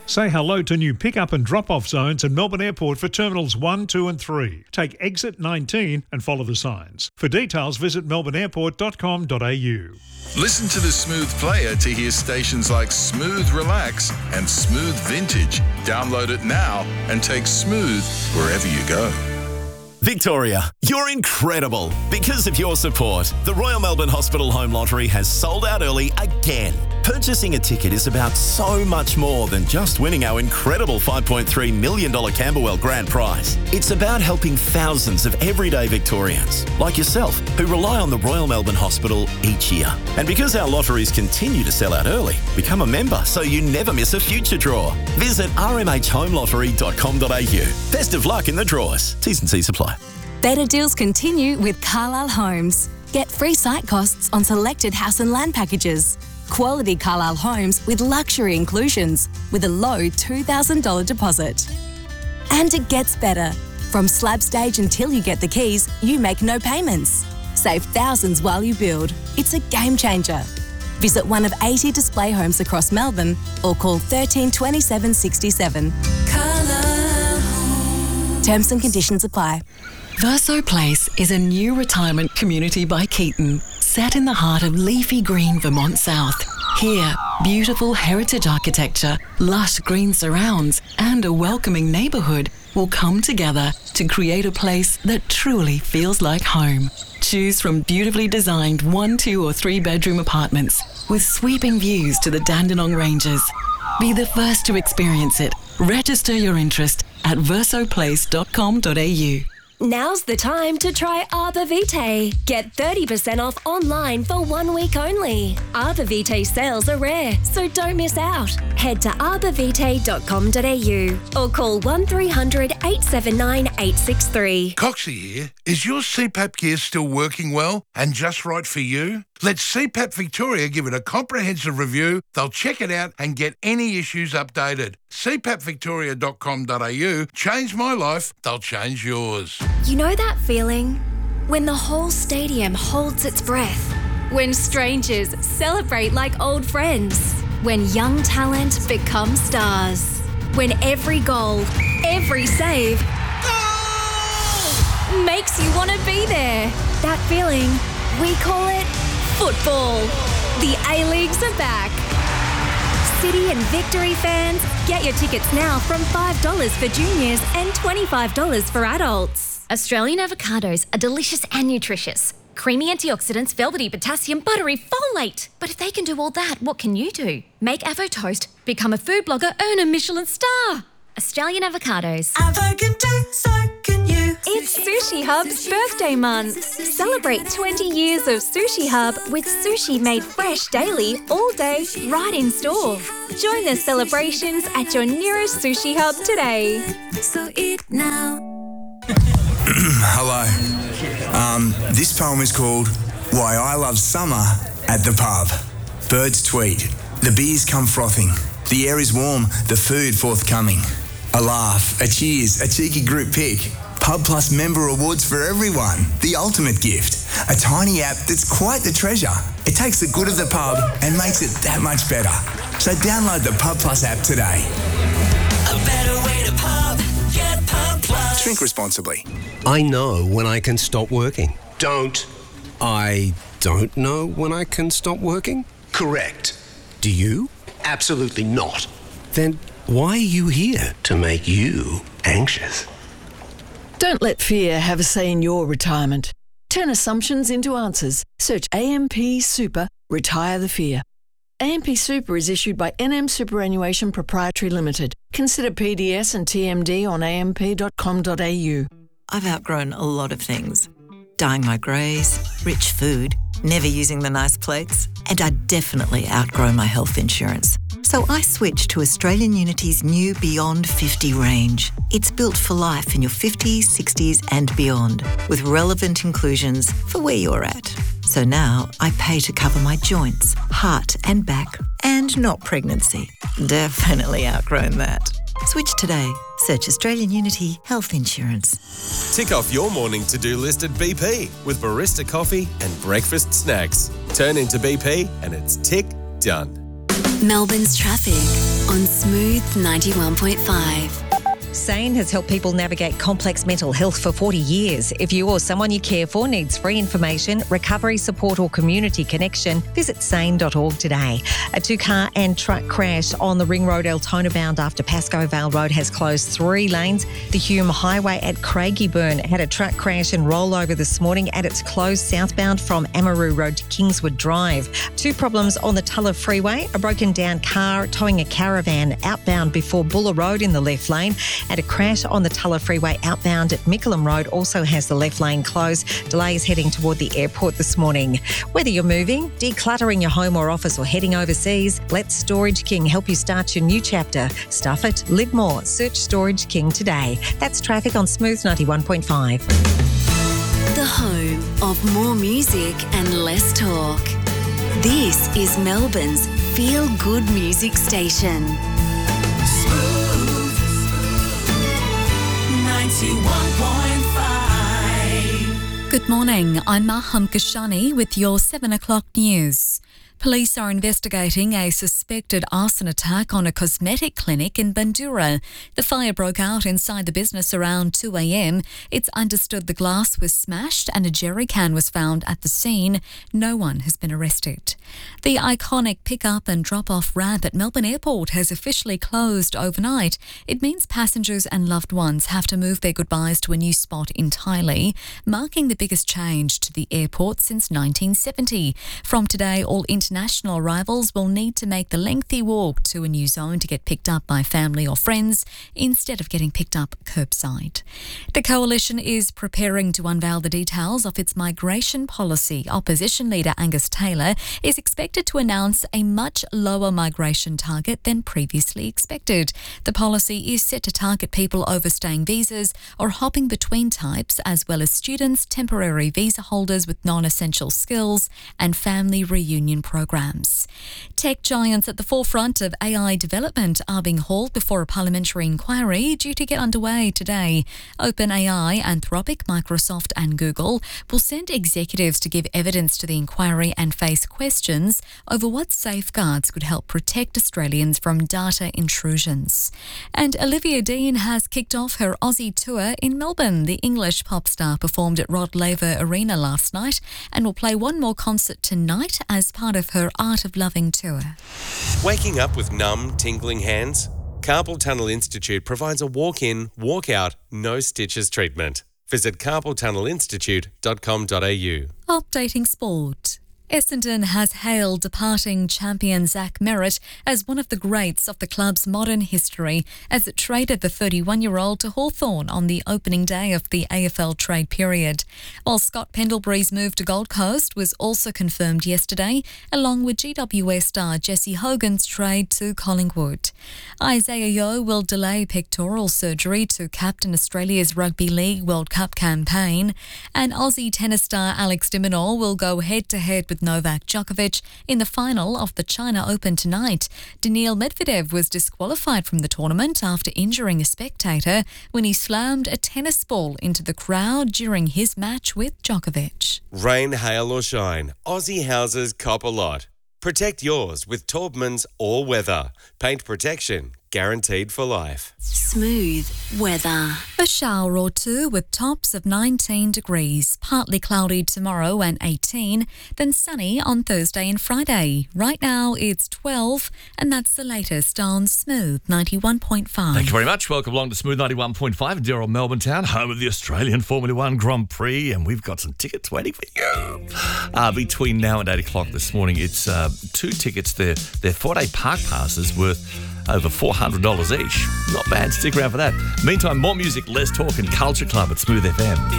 Say hello to new pick-up and drop-off zones at Melbourne Airport for Terminals 1, 2 and 3. Take exit 19 and follow the signs. For details, visit melbourneairport.com.au. Listen to the Smooth Player to hear stations like Smooth Relax and Smooth Vintage. Download it now and take Smooth wherever you go. Victoria, you're incredible. Because of your support, the Royal Melbourne Hospital Home Lottery has sold out early again. Purchasing a ticket is about so much more than just winning our incredible $5.3 million Camberwell grand prize. It's about helping thousands of everyday Victorians, like yourself, who rely on the Royal Melbourne Hospital each year. And because our lotteries continue to sell out early, become a member so you never miss a future draw. Visit rmhhomelottery.com.au. Best of luck in the draws. T's and C's apply. Better deals continue with Carlisle Homes. Get free site costs on selected house and land packages. Quality Carlisle Homes with luxury inclusions with a low $2,000 deposit. And it gets better. From slab stage until you get the keys, you make no payments. Save thousands while you build. It's a game changer. Visit one of 80 display homes across Melbourne or call 13 27 67. Carlisle Homes. Terms and conditions apply. Verso Place is a new retirement community by Keaton, set in the heart of leafy green Vermont South. Here, beautiful heritage architecture, lush green surrounds, and a welcoming neighbourhood will come together to create a place that truly feels like home. Choose from beautifully designed 1, 2 or 3 bedroom apartments with sweeping views to the Dandenong Ranges. Be the first to experience it. Register your interest at versoplace.com.au. Now's the time to try Arbor Vitae. Get 30% off online for 1 week only. Arbor Vitae sales are rare, so don't miss out. Head to arborvitae.com.au or call 1300 879 863. Coxie here. Is your CPAP gear still working well and just right for you? Let CPAP Victoria give it a comprehensive review. They'll check it out and get any issues updated. CPAPvictoria.com.au. Change my life, they'll change yours. You know that feeling? When the whole stadium holds its breath. When strangers celebrate like old friends. When young talent becomes stars. When every goal, every save makes you want to be there. That feeling, we call it football. The A-Leagues are back. City and Victory fans, get your tickets now from $5 for juniors and $25 for adults. Australian avocados are delicious and nutritious. Creamy antioxidants, velvety potassium, buttery folate. But if they can do all that, what can you do? Make Avo Toast, become a food blogger, earn a Michelin star. Australian avocados. Avo can do, so can you. It's Sushi Hub's birthday month. Celebrate 20 years of Sushi Hub with sushi made fresh daily, all day, right in store. Join the celebrations at your nearest Sushi Hub today. So eat now. Hello. This poem is called Why I Love Summer at the Pub. Birds tweet. The beers come frothing. The air is warm, the food forthcoming. A laugh, a cheers, a cheeky group pic. Pub Plus member awards for everyone. The ultimate gift. A tiny app that's quite the treasure. It takes the good of the pub and makes it that much better. So download the Pub Plus app today. A better way to pub. Get Pub Plus. Drink responsibly. I know when I can stop working. I don't know when I can stop working? Correct. Do you? Absolutely not. Then why are you here? To make you anxious. Don't let fear have a say in your retirement. Turn assumptions into answers. Search AMP Super, retire the fear. AMP Super is issued by NM Superannuation Proprietary Limited. Consider PDS and TMD on amp.com.au. I've outgrown a lot of things. Dyeing my greys, rich food, never using the nice plates, and I definitely outgrow my health insurance. So I switched to Australian Unity's new Beyond 50 range. It's built for life in your 50s, 60s and beyond, with relevant inclusions for where you're at. So now I pay to cover my joints, heart and back, and not pregnancy. Definitely outgrown that. Switch today. Search Australian Unity Health Insurance. Tick off your morning to-do list at BP with barista coffee and breakfast snacks. Turn into BP and it's tick done. Melbourne's traffic on Smooth 91.5. SANE has helped people navigate complex mental health for 40 years. If you or someone you care for needs free information, recovery support or community connection, visit sane.org today. A two-car and truck crash on the Ring Road Altona bound after Pascoe Vale Road has closed 3 lanes. The Hume Highway at Craigieburn had a truck crash and rollover this morning and it's closed southbound from Amaroo Road to Kingswood Drive. 2 problems on the Tulla Freeway, a broken down car towing a caravan outbound before Buller Road in the left lane, and a crash on the Tulla Freeway outbound at Mickleham Road also has the left lane closed. Delays heading toward the airport this morning. Whether you're moving, decluttering your home or office or heading overseas, let Storage King help you start your new chapter. Stuff it, live more. Search Storage King today. That's traffic on Smooth 91.5. The home of more music and less talk. This is Melbourne's feel-good music station. 91.5. Good morning, I'm Maham Kashani with your 7 o'clock news. Police are investigating a suspected arson attack on a cosmetic clinic in Bandura. The fire broke out inside the business around 2 a.m. It's understood the glass was smashed and a jerry can was found at the scene. No one has been arrested. The iconic pick-up and drop-off ramp at Melbourne Airport has officially closed overnight. It means passengers and loved ones have to move their goodbyes to a new spot entirely, marking the biggest change to the airport since 1970. From today, all international arrivals will need to make the lengthy walk to a new zone to get picked up by family or friends instead of getting picked up curbside. The Coalition is preparing to unveil the details of its migration policy. Opposition leader Angus Taylor is expected to announce a much lower migration target than previously expected. The policy is set to target people overstaying visas or hopping between types, as well as students, temporary visa holders with non-essential skills and family reunion programs. Tech giants at the forefront of AI development are being hauled before a parliamentary inquiry due to get underway today. OpenAI, Anthropic, Microsoft and Google will send executives to give evidence to the inquiry and face questions over what safeguards could help protect Australians from data intrusions. And Olivia Dean has kicked off her Aussie tour in Melbourne. The English pop star performed at Rod Laver Arena last night and will play one more concert tonight as part of her Art of Loving tour. Waking up with numb, tingling hands? Carpal Tunnel Institute provides a walk-in, walk-out, no stitches treatment. Visit carpaltunnelinstitute.com.au. Updating sport. Essendon has hailed departing champion Zach Merritt as one of the greats of the club's modern history as it traded the 31-year-old to Hawthorn on the opening day of the AFL trade period. While Scott Pendlebury's move to Gold Coast was also confirmed yesterday, along with GWS star Jesse Hogan's trade to Collingwood. Isaiah Yeo will delay pectoral surgery to captain Australia's Rugby League World Cup campaign, and Aussie tennis star Alex de Minaur will go head-to-head with Novak Djokovic in the final of the China Open tonight. Daniil Medvedev was disqualified from the tournament after injuring a spectator when he slammed a tennis ball into the crowd during his match with Djokovic. Rain, hail or shine, Aussie houses cop a lot. Protect yours with Taubman's All Weather. Paint protection guaranteed for life. Smooth weather. A shower or two with tops of 19 degrees. Partly cloudy tomorrow and 18, then sunny on Thursday and Friday. Right now it's 12, and that's the latest on Smooth 91.5. Thank you very much. Welcome along to Smooth 91.5 in dear old Melbourne town, home of the Australian Formula One Grand Prix, and we've got some tickets waiting for you. Between now and 8 o'clock this morning, it's 2 tickets. They're 4-day park passes worth over $400 each. Not bad. Stick around for that. Meantime, more music, less talk and Culture Club at Smooth FM.